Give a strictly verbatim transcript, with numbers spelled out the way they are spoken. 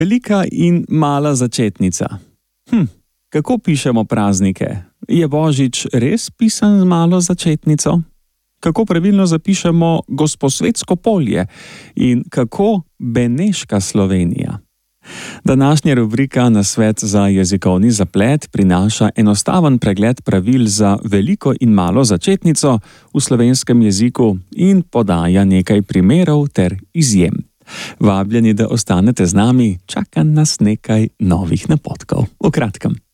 Velika in mala začetnica. Hm, kako pišemo praznike? Je Božič res pisan z malo začetnico? Kako pravilno zapišemo Gosposvetsko polje in kako Beneška Slovenija? Današnja rubrika Nasvet za jezikovni zaplet prinaša enostaven pregled pravil za veliko in malo začetnico v slovenskem jeziku in podaja nekaj primerov ter izjem. Vabljeni, da ostanete z nami, čaka nas nekaj novih napotkov. V kratkem.